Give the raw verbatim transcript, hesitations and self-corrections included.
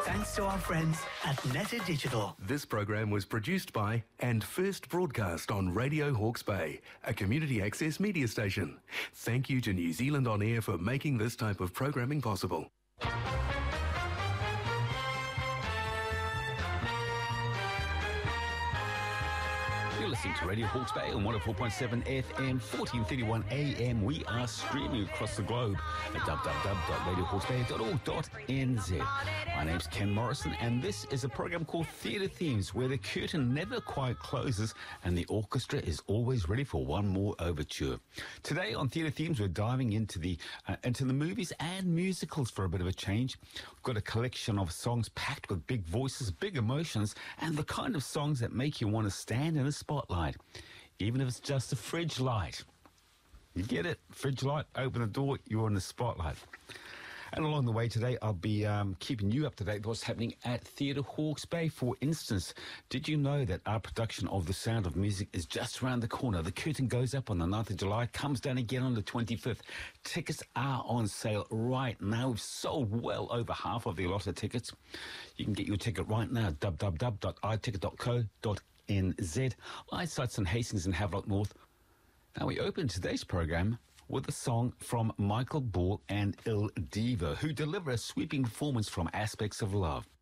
thanks to our friends at Netta Digital. This program was produced by and first broadcast on Radio Hawke's Bay, a community access media station. Thank you to New Zealand On Air for making this type of programming possible. You're listening to Radio Hawke's Bay on one oh four point seven F M, fourteen thirty-one A M. We are streaming across the globe at w w w dot radio hawks bay dot org dot n z. My name's Ken Morrison, and this is a program called Theatre Themes, where the curtain never quite closes and the orchestra is always ready for one more overture. Today on Theatre Themes, we're diving into the uh, into the movies and musicals for a bit of a change. We've got a collection of songs packed with big voices, big emotions, and the kind of songs that make you want to stand in a spotlight, even if it's just a fridge light. You get it? Fridge light, open the door, you're in the spotlight. And along the way today, I'll be um, keeping you up to date with what's happening at Theatre Hawke's Bay. For instance, did you know that our production of The Sound of Music is just around the corner? The curtain goes up on the ninth of July, comes down again on the twenty-fifth. Tickets are on sale right now. We've sold well over half of the allotted tickets. You can get your ticket right now at w w w dot i ticket dot co dot n z. I sites in Hastings and Havelock North. Now, we open today's program with a song from Michael Ball and Il Divo, who deliver a sweeping performance from Aspects of Love.